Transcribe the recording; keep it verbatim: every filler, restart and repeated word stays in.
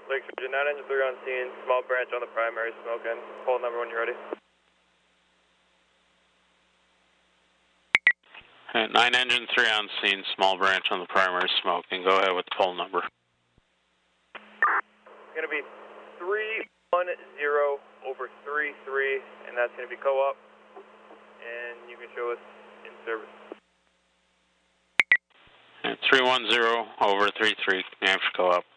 Lake Georgia, nine engine three on scene, small branch on the primary, smoking. Pull number when you're ready. Right, nine engine three on scene, small branch on the primary, smoking. Go ahead with the poll number. It's going to be three one zero over three three, and that's going to be co-op, and you can show us in service. Right, three one zero over three three, New Hampshire co-op.